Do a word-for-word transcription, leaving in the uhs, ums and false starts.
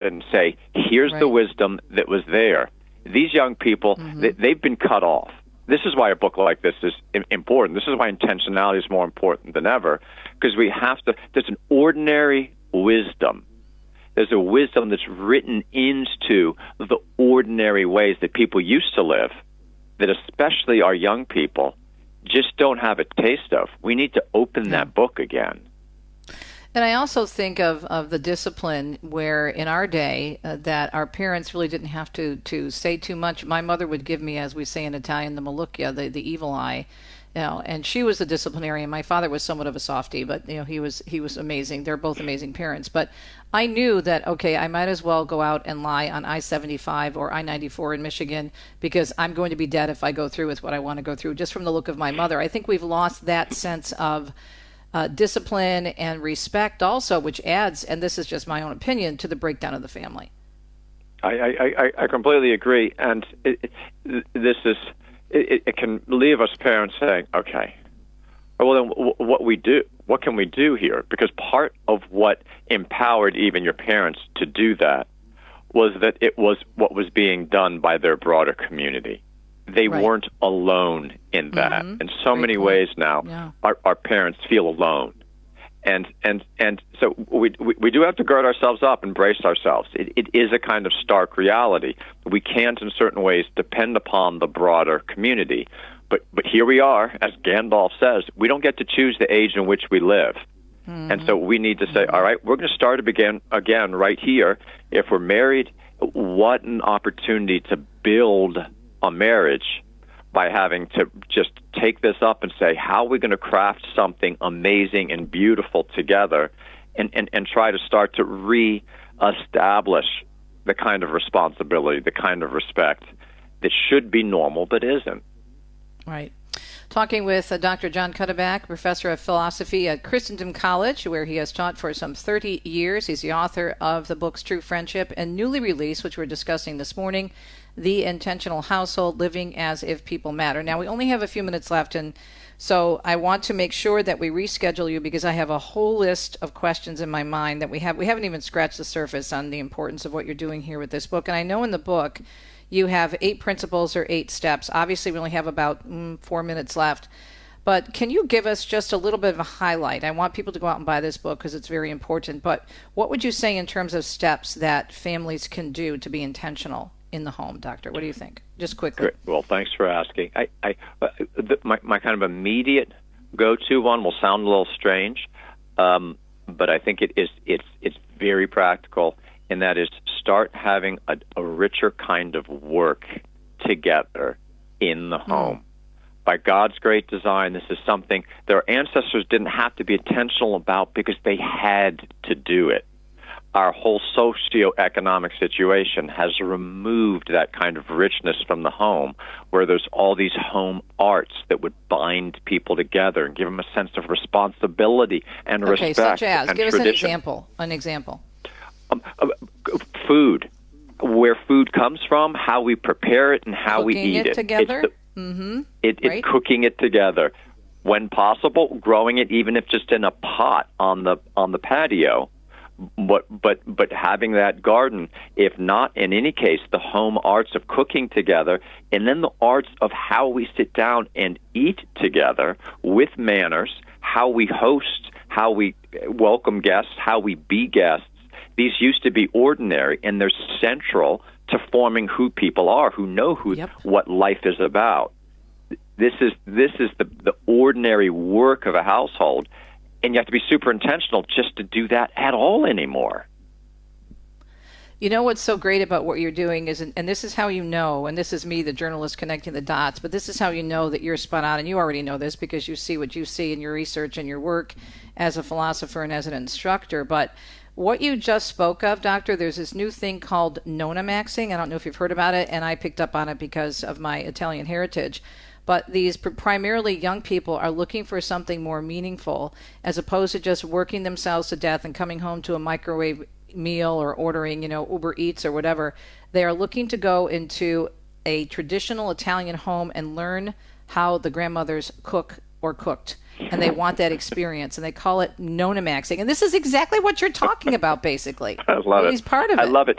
and say, here's right. the wisdom that was there. These young people, mm-hmm. they, they've been cut off. This is why a book like this is important. This is why intentionality is more important than ever, because we have to, there's an ordinary wisdom. There's a wisdom that's written into the ordinary ways that people used to live, that especially our young people just don't have a taste of. We need to open yeah. that book again. And I also think of, of the discipline where in our day uh, that our parents really didn't have to, to say too much. My mother would give me, as we say in Italian, the malucchia, the, the evil eye. You know, and she was the disciplinarian. My father was somewhat of a softie, but you know he was he was amazing. They're both amazing parents. But I knew that, okay, I might as well go out and lie on I seventy-five or I ninety-four in Michigan because I'm going to be dead if I go through with what I want to go through, just from the look of my mother. I think we've lost that sense of uh, discipline and respect also, which adds, and this is just my own opinion, to the breakdown of the family. I, I, I completely agree. And it, it, this is... It, it can leave us parents saying, okay, well, then w- what we do, what can we do here? Because part of what empowered even your parents to do that was that it was what was being done by their broader community. They right. weren't alone in that. Mm-hmm. In so Great many point. ways now, yeah. our, our parents feel alone. And and and so we, we we do have to gird ourselves up and brace ourselves. It, it is a kind of stark reality. We can't, in certain ways, depend upon the broader community. But but here we are, as Gandalf says, we don't get to choose the age in which we live. Mm-hmm. And so we need to say, all right, we're going to start again, again right here. If we're married, what an opportunity to build a marriage by having to just take this up and say, how are we going to craft something amazing and beautiful together, and, and, and try to start to re-establish the kind of responsibility, the kind of respect that should be normal but isn't. Right. Talking with uh, Doctor Jon Cuddeback, professor of philosophy at Christendom College, where he has taught for some thirty years. He's the author of the books True Friendship and newly released, which we're discussing this morning, The Intentional Household, Living as If People Matter. Now, we only have a few minutes left, and so I want to make sure that we reschedule you because I have a whole list of questions in my mind that we have. We haven't even scratched the surface on the importance of what you're doing here with this book. And I know in the book you have eight principles or eight steps. Obviously, we only have about mm, four minutes left. But can you give us just a little bit of a highlight? I want people to go out and buy this book because it's very important. But what would you say in terms of steps that families can do to be intentional in the home, Doctor? What do you think? Just quickly. Great. Well, thanks for asking. I, I, uh, the, my, my kind of immediate go-to one will sound a little strange, um, but I think it is. It's it's very practical, and that is start having a, a richer kind of work together in the home. Mm. By God's great design, this is something their ancestors didn't have to be intentional about because they had to do it. Our whole socioeconomic situation has removed that kind of richness from the home, where there's all these home arts that would bind people together and give them a sense of responsibility and okay, respect. Such as, and give tradition. us an example. An example. Um, uh, food, where food comes from, how we prepare it, and how Cooking we eat it. it Together. It's the, mm-hmm. it, it's right. cooking it together. When possible, growing it, even if just in a pot on the on the patio. But but but having that garden, if not, in any case, the home arts of cooking together, and then the arts of how we sit down and eat together with manners, how we host, how we welcome guests, how we be guests. These used to be ordinary, and they're central to forming who people are, who know who yep. what life is about. This is this is the the ordinary work of a household. And you have to be super intentional just to do that at all anymore. You know what's so great about what you're doing is, and this is how you know, and this is me, the journalist, connecting the dots, but this is how you know that you're spot on, and you already know this because you see what you see in your research and your work as a philosopher and as an instructor. But what you just spoke of, Doctor, there's this new thing called nonamaxing. I don't know if you've heard about it, and I picked up on it because of my Italian heritage. But these primarily young people are looking for something more meaningful as opposed to just working themselves to death and coming home to a microwave meal or ordering, you know, Uber Eats or whatever. They are looking to go into a traditional Italian home and learn how the grandmothers cook or cooked. And they want that experience, and they call it nonamaxing. And this is exactly what you're talking about, basically. I love it. He's part of it. I love it.